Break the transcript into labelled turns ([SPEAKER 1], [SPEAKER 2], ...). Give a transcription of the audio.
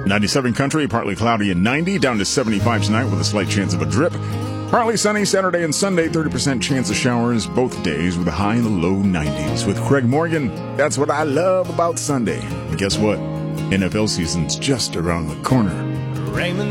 [SPEAKER 1] 97 country, partly cloudy and 90, down to 75 tonight with a slight chance of a drip. Partly sunny Saturday and Sunday, 30% chance of showers both days with a high in the low 90s. With Craig Morgan, that's what I love about Sunday. And guess what? NFL season's just around the corner.
[SPEAKER 2] Raymond